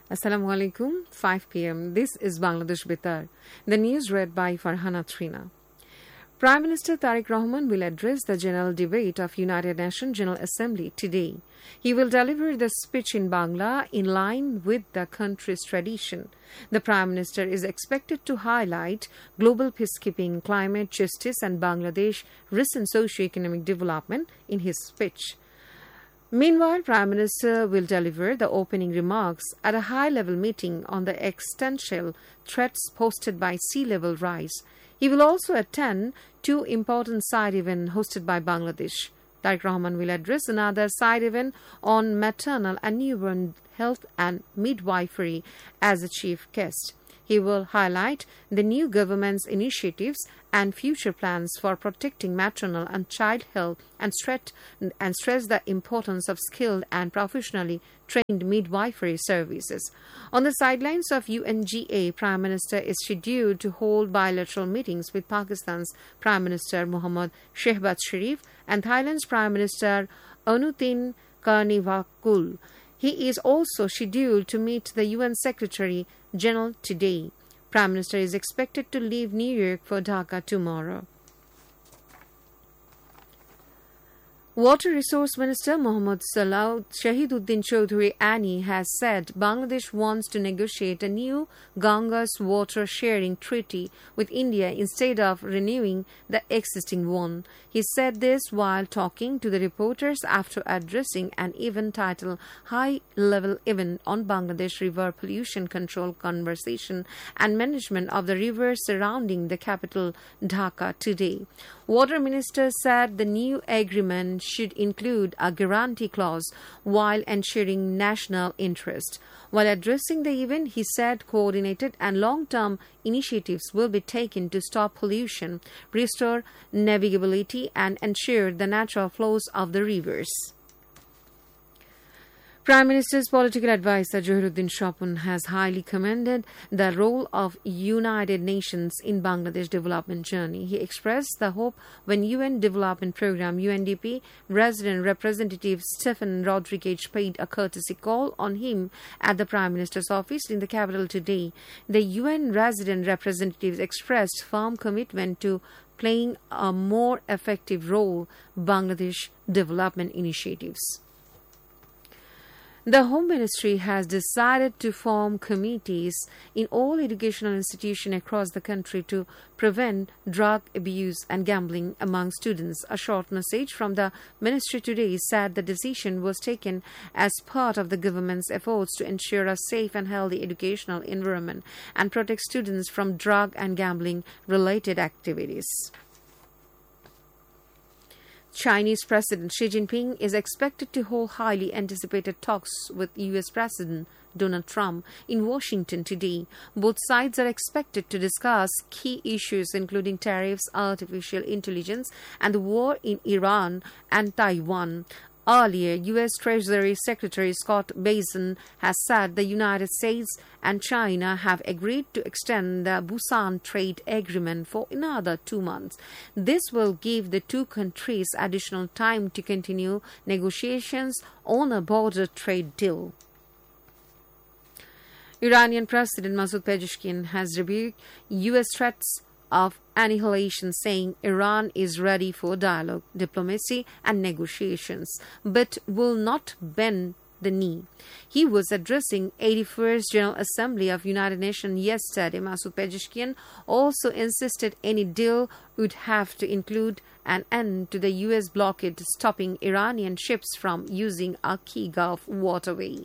Assalamu alaikum, 5 p.m. This is Bangladesh Betar. The news read by Farhana Trina. Prime Minister Tariq Rahman will address the general debate of United Nations General Assembly today. He will deliver the speech in Bangla in line with the country's tradition. The Prime Minister is expected to highlight global peacekeeping, climate justice and Bangladesh's recent socio-economic development in his speech. Meanwhile, Prime Minister will deliver the opening remarks at a high-level meeting on the existential threats posed by sea level rise. He will also attend two important side events hosted by Bangladesh. Tariq Rahman will address another side event on maternal and newborn health and midwifery as a chief guest. He will highlight the new government's initiatives and future plans for protecting maternal and child health and stress the importance of skilled and professionally trained midwifery services. On the sidelines of UNGA, Prime Minister is scheduled to hold bilateral meetings with Pakistan's Prime Minister Mohammad Shehbaz Sharif and Thailand's Prime Minister Anutin Karnivaikul. He is also scheduled to meet the UN Secretary General today. Prime Minister is expected to leave New York for Dhaka tomorrow. Water Resource Minister Mohammad Shahiduddin Chaudhry Ani has said Bangladesh wants to negotiate a new Ganges water sharing treaty with India instead of renewing the existing one. He said this while talking to the reporters after addressing an event titled High-Level Event on Bangladesh River Pollution Control Conservation and Management of the Rivers surrounding the capital Dhaka today. Water Minister said the new agreement should include a guarantee clause while ensuring national interest. While addressing the event, he said coordinated and long-term initiatives will be taken to stop pollution, restore navigability, and ensure the natural flows of the rivers. Prime Minister's political advisor Johiruddin Shapun has highly commended the role of United Nations in Bangladesh development journey. He expressed the hope when UN Development Programme UNDP Resident Representative Stephen Rodriguez paid a courtesy call on him at the Prime Minister's office in the capital today. The UN Resident Representatives expressed firm commitment to playing a more effective role in Bangladesh development initiatives. The Home Ministry has decided to form committees in all educational institutions across the country to prevent drug abuse and gambling among students. A short message from the Ministry today said the decision was taken as part of the government's efforts to ensure a safe and healthy educational environment and protect students from drug and gambling-related activities. Chinese President Xi Jinping is expected to hold highly anticipated talks with U.S. President Donald Trump in Washington today. Both sides are expected to discuss key issues including tariffs, artificial intelligence, and the war in Iran and Taiwan. Earlier, U.S. Treasury Secretary Scott Bessent has said the United States and China have agreed to extend the Busan Trade Agreement for another 2 months. This will give the two countries additional time to continue negotiations on a border trade deal. Iranian President Masoud Pezeshkian has rebuked U.S. threats of annihilation, saying Iran is ready for dialogue, diplomacy and negotiations, but will not bend the knee. He was addressing 81st General Assembly of United Nations yesterday. Masoud Pezeshkian also insisted any deal would have to include an end to the U.S. blockade stopping Iranian ships from using a key Gulf waterway.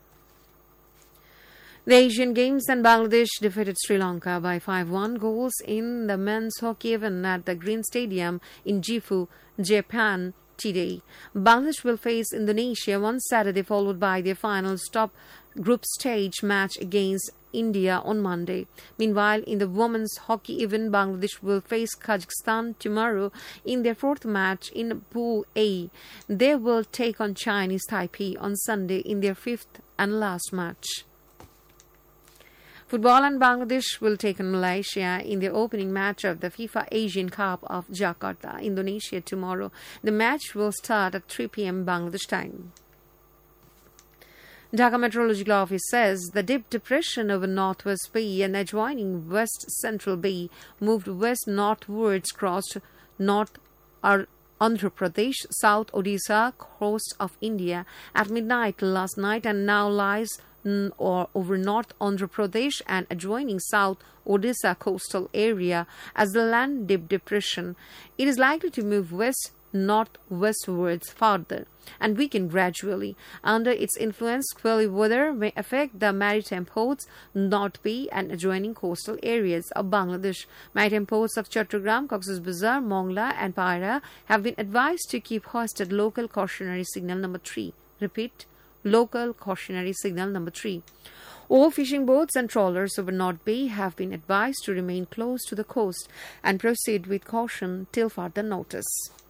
The Asian Games and Bangladesh defeated Sri Lanka by 5-1 goals in the men's hockey event at the Green Stadium in Gifu, Japan today. Bangladesh will face Indonesia on Saturday, followed by their final stop group stage match against India on Monday. Meanwhile, in the women's hockey event, Bangladesh will face Kazakhstan tomorrow in their fourth match in Pool A. They will take on Chinese Taipei on Sunday in their fifth and last match. Football and Bangladesh will take on Malaysia in the opening match of the FIFA Asian Cup of Jakarta, Indonesia tomorrow. The match will start at 3 p.m. Bangladesh time. Dhaka Meteorological Office says the deep depression over Northwest Bay and adjoining West Central Bay moved west northwards, crossed North Andhra Pradesh, South Odisha coast of India at midnight last night and now lies over North Andhra Pradesh and adjoining South Odisha coastal area as the land deep depression. It is likely to move northwestwards farther and weaken gradually. Under its influence, squally weather may affect the maritime ports, North Bay and adjoining coastal areas of Bangladesh. Maritime ports of Chattogram, Cox's Bazar, Mongla and Paira have been advised to keep hoisted local cautionary signal number 3. Repeat, local cautionary signal number 3. All fishing boats and trawlers over North Bay have been advised to remain close to the coast and proceed with caution till further notice.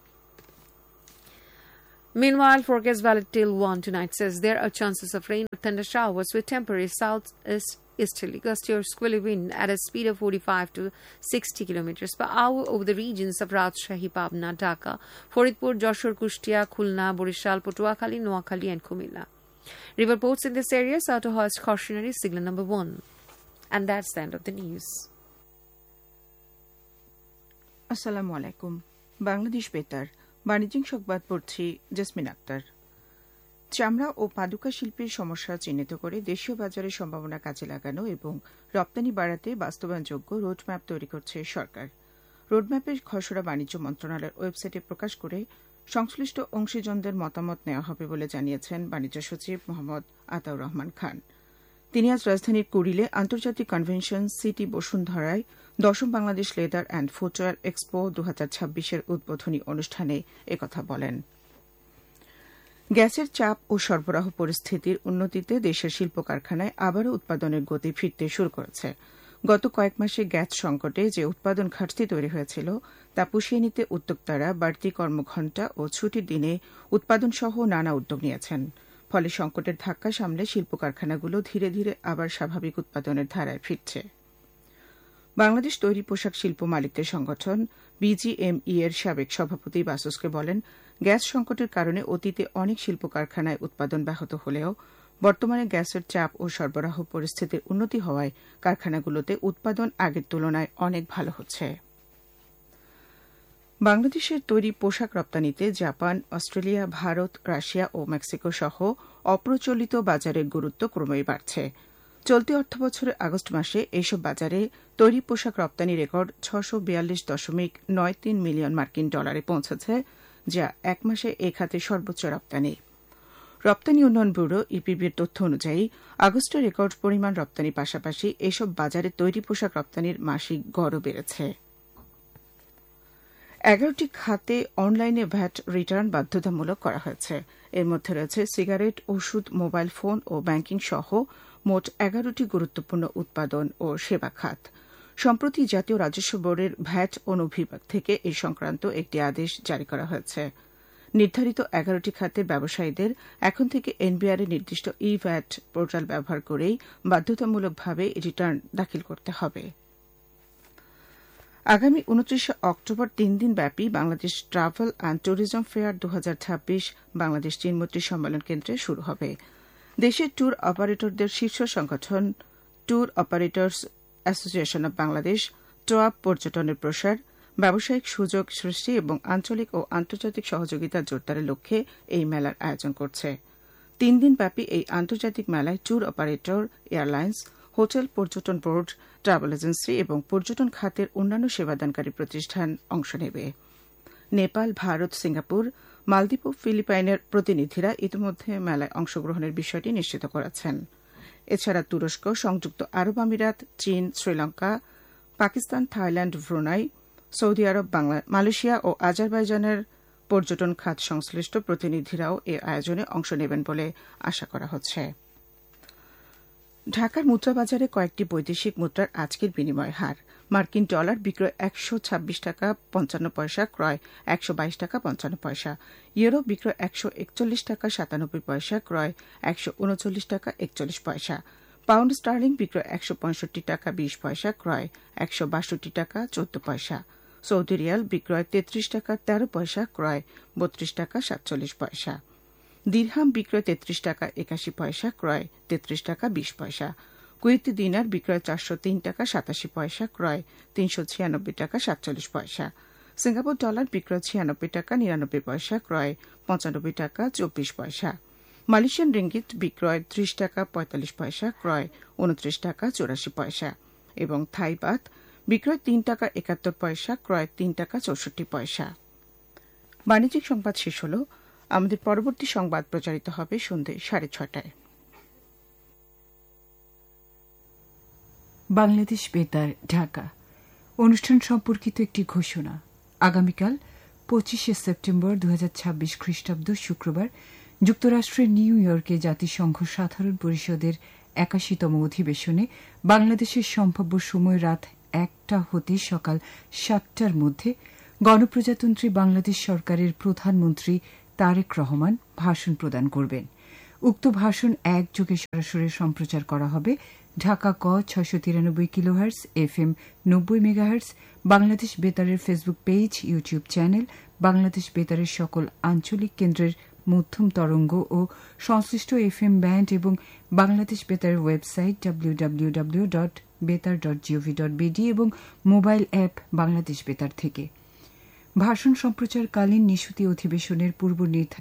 Meanwhile, forecast valid till 1 tonight says there are chances of rain or thunder showers with temporary southeast easterly gusty or squally wind at a speed of 45 to 60 km per hour over the regions of Rajshahi, Pabna, Dhaka, Faridpur, Joshore, Kushtia, Khulna, Borishal, Patuakhali, Noakhali and Kumilla. River ports in this area are to hoist cautionary signal number 1. And that's the end of the news. Assalamu alaikum. Bangladesh Betar. বাণিজ্যিক সংবাদ পড়ছি জেসমিন আক্তার। চামড়া ও পাদুকা শিল্পের সমস্যা চিহ্নিত করে দেশীয় বাজারে সম্ভাবনা কাজে লাগানো এবং রপ্তানি বাড়াতে বাস্তবায়নযোগ্য রোডম্যাপ তৈরি করছে সরকার। রোডম্যাপের খসড়া বাণিজ্য মন্ত্রণালয়ের ওয়েবসাইটে প্রকাশ করে সংশ্লিষ্ট অংশীজনদের মতামত নেওয়া হবে বলে জানিয়েছেন বাণিজ্য সচিব মোহাম্মদ আতাউর রহমান খান। তিনি আজ রাজধানীর কুড়িলে আন্তর্জাতিক convention city বসুন্ধরায় 10ম Bangladesh leather and footwear expo 2026-এর উদ্বোধনী অনুষ্ঠানে একথা বলেন। গ্যাসের চাপ ও সরবরাহ পরিস্থিতির উন্নতিতে দেশের শিল্প কারখানায় আবারও উৎপাদনের গতি ফিরতে শুরু করেছে। গত কয়েক মাসে গ্যাস সংকটে যে উৎপাদন ঘাটতি তৈরি হয়েছিল তা পুষিয়ে নিতে উদ্যোক্তারা বাড়তি কর্মঘণ্টা ও ছুটির দিনে উৎপাদনসহ নানা উদ্যোগ নিয়েছেন। ফলে সংকটের ধাক্কা সামলে শিল্প কারখানাগুলো ধীরে ধীরে আবার স্বাভাবিক উৎপাদনের ধারায় ফিরছে। বাংলাদেশ তৈরি পোশাক শিল্প মালিকদের সংগঠন বিজিএমই এর সাবেক সভাপতি বাসুসকে বলেন, গ্যাস সংকটের কারণে অতীতে অনেক শিল্প কারখানায় উৎপাদন ব্যাহত হলেও বর্তমানে গ্যাসের চাপ ও সরবরাহ পরিস্থিতির উন্নতি হওয়ায় কারখানাগুলোতে উৎপাদন আগের তুলনায় অনেক ভালো হচ্ছে। বাংলাদেশের তৈরি পোশাক রপ্তানিতে জাপান, অস্ট্রেলিয়া, ভারত, রাশিয়া ও মেক্সিকো সহ অপ্রচলিত বাজারের গুরুত্ব ক্রমেই বাড়ছে। চলতি অর্থবছরের আগস্ট মাসে এইসব বাজারে তৈরি পোশাক রপ্তানি রেকর্ড 642.93 মিলিয়ন মার্কিন ডলারে পৌঁছেছে, যা এক মাসে এ খাতে সর্বোচ্চ রপ্তানি। রপ্তানি উন্নয়ন ব্যুরো ইপিবির তথ্য অনুযায়ী আগস্টে রেকর্ড পরিমাণ রপ্তানির পাশাপাশি এসব বাজারে তৈরি পোশাক রপ্তানির মাসিক গড়ও বেড়েছে। 11টি খাতে অনলাইনে ভ্যাট রিটার্ন বাধ্যতামূলক করা হয়েছে। এর মধ্যে রয়েছে সিগারেট, ওষুধ, মোবাইল ফোন ও ব্যাংকিং সহ মোট 11টি গুরুত্বপূর্ণ উৎপাদন ও সেবা খাত। সম্প্রতি জাতীয় রাজস্ব বোর্ডের ভ্যাট অনুবিভাগ থেকে এই সংক্রান্ত একটি আদেশ জারি করা হয়েছে। নির্ধারিত 11টি খাতের ব্যবসায়ীদের এখন থেকে এনবিআর এর নির্দিষ্ট ই ভ্যাট পোর্টাল ব্যবহার করেই বাধ্যতামূলকভাবে রিটার্ন দাখিল করতে হবে। আগামী 29 অক্টোবর 3 দিন ব্যাপী Bangladesh travel and tourism fair 2026 Bangladesh চীনমৈত্রী সম্মেলন কেন্দ্রে শুরু হবে। দেশের ট্যুর অপারেটরদের শীর্ষ সংগঠন tour operators association of Bangladesh টোয়াব পর্যটনের প্রসার, ব্যবসায়িক সুযোগ সৃষ্টি এবং আঞ্চলিক ও আন্তর্জাতিক সহযোগিতা জোরদারের লক্ষ্যে এই মেলার আয়োজন করছে। 3 দিন ব্যাপী এই আন্তর্জাতিক মেলায় ট্যুর অপারেটর, এয়ারলাইন্স, হোটেল, পর্যটন বোর্ড, ট্রাভেল এজেন্সি এবং পর্যটন খাতের অন্যান্য সেবাদানকারী প্রতিষ্ঠান অংশ নেবে। নেপাল, ভারত, সিঙ্গাপুর, মালদ্বীপ ও ফিলিপাইনের প্রতিনিধিরা ইতিমধ্যে মেলায় অংশগ্রহণের বিষয়টি নিশ্চিত করেছেন। এছাড়া তুরস্ক, সংযুক্ত আরব আমিরাত, চীন, Sri Lanka, Pakistan, Thailand, Brunei, Saudi আরব, মালয়েশিয়া ও আজারবাইজানের পর্যটন খাত সংশ্লিষ্ট প্রতিনিধিরাও এ আয়োজনে অংশ নেবেন বলে আশা করা হচ্ছে। ঢাকার মুদ্রাবাজারে কয়েকটি বৈদেশিক মুদ্রার আজকের বিনিময় হার: মার্কিন ডলার বিক্রয় 126 টাকা 55 পয়সা, ক্রয় 122 টাকা 55 পয়সা। ইউরো বিক্রয় 141 টাকা 97 পয়সা, ক্রয় 139 টাকা 41 পয়সা। পাউন্ড স্টার্লিং বিক্রয় 165 টাকা 20 পয়সা, ক্রয় 162 টাকা 14 পয়সা। সৌদি রিয়াল বিক্রয় 33 টাকা 13 পয়সা, ক্রয় 32 টাকা 47 পয়সা। দিরহাম বিক্রয় 33 টাকা 81 পয়সা, ক্রয় 33 টাকা 20 পয়সা। কুয়েতি দিনার বিক্রয় 403 টাকা 87 পয়সা, ক্রয় 396 টাকা 47 পয়সা। সিঙ্গাপুর ডলার বিক্রয় 96 টাকা 99 পয়সা, ক্রয় 95 টাকা 24 পয়সা। মালয়েশিয়ান রিঙ্গিত বিক্রয় 30 টাকা 45 পয়সা, ক্রয় 29 টাকা 84 পয়সা। এবং থাই বাত বিক্রয় 3 টাকা 71 পয়সা, ক্রয় 3 টাকা 64 পয়সা। বাণিজ্যিক সংবাদ শেষ হল। আমাদের পরবর্তী সংবাদ প্রচারিত হবে সন্ধ্যে 6:30টায়। বাংলাদেশ বেতার, ঢাকা। অনুষ্ঠান সম্পর্কিত একটি ঘোষণা। আগামীকাল 25 সেপ্টেম্বর 2026 খ্রিস্টাব্দ শুক্রবার যুক্তরাষ্ট্রের নিউ ইয়র্কে জাতিসংঘ সাধারণ পরিষদের 81তম অধিবেশনে বাংলাদেশের সম্ভাব্য সময় রাত 1টা হতে সকাল 7টার মধ্যে গণপ্রজাতন্ত্রী বাংলাদেশ সরকারের প্রধানমন্ত্রী তারেক রহমান ভাষণ প্রদান করবেন। উক্ত ভাষণ একযোগে সরাসরি সম্প্রচার করা হবে ঢাকা ক 693 kilohertz, FM 90 megahertz, Bangladesh বেতারের Facebook page, YouTube channel, Bangladesh বেতারের সকল আঞ্চলিক কেন্দ্রের মধ্যম তরঙ্গ ও সংশ্লিষ্ট FM ব্যান্ড এবং বাংলাদেশ বেতারের ওয়েবসাইট www.betar.gov.bd এবং মোবাইল অ্যাপ বাংলাদেশ বেতার থেকে। ভাষণ সম্প্রচারকালীন নিশুতি অধিবেশনের পূর্ব নির্ধারিত